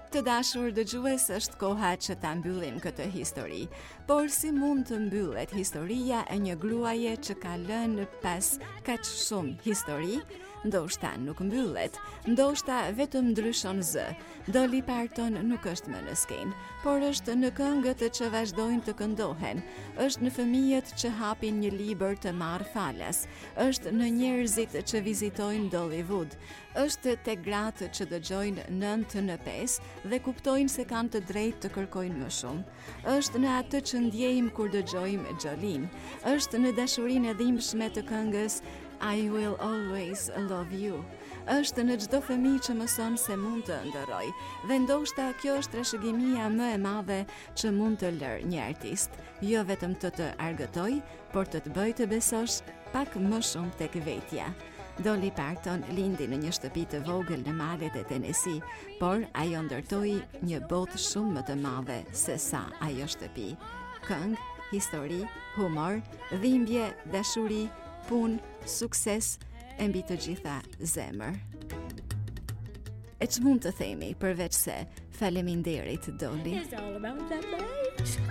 Të dashur dëgjues, është koha që ta mbyllim këtë histori. Por si mund të mbyllet historia e një gruaje që ka lënë pas kaq shumë histori? Ndoshta nuk mbyllet, ndoshta vetëm ndryshon zë. Dolly Parton nuk është më në skenë, por është në këngët që vazhdojnë të këndohen, është në fëmijët që hapin një libër të marrë falas, është në njerëzit që vizitojnë Dollywood, është tek gratë që dëgjojnë 9 në 5 dhe kuptojnë se kanë të drejtë të kërkojnë më shumë. Është në atë që ndjejmë kur dëgjojmë Jolene, është në dashurinë e dhimbshme të këngës I will always love you. Është në çdo fëmijë që mëson se mund të ndërroj, dhe ndoshta kjo është trashëgimia më e madhe që mund të lërë një artist, jo vetëm të argëtoj, por të bëj të besosh pak më shumë tek vetja. Dolly Parton lindi në një shtëpi të vogël në malet e Tennessee, por ajo ndërtoi një botë shumë më të madhe se sa ajo shtëpi. Këngë, histori, humor, dhimbje, dashuri, punë, sukses, e mbi të gjitha zemër. E ç'mund të themi përveç se faleminderit Dolly. It's all about that bass.